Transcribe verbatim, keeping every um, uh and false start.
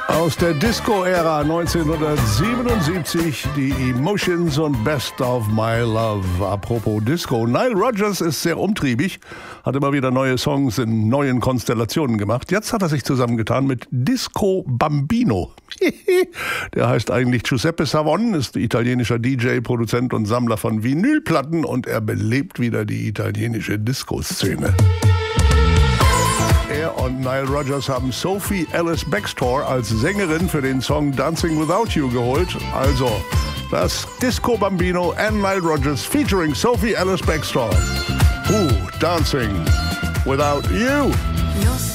Aus der Disco-Ära neunzehnhundertsiebenundsiebzig, die Emotions und Best of My Love. Apropos Disco, Nile Rodgers ist sehr umtriebig, hat immer wieder neue Songs in neuen Konstellationen gemacht. Jetzt hat er sich zusammengetan mit Disco Bambino. Der heißt eigentlich Giuseppe Savon, ist italienischer D J, Produzent und Sammler von Vinylplatten und er belebt wieder die italienische Disco-Szene. Er und Nile Rodgers haben Sophie Ellis Bextor als Sängerin für den Song Dancing Without You geholt. Also das Disco Bambino and Nile Rodgers featuring Sophie Ellis Bextor. Who Dancing Without You?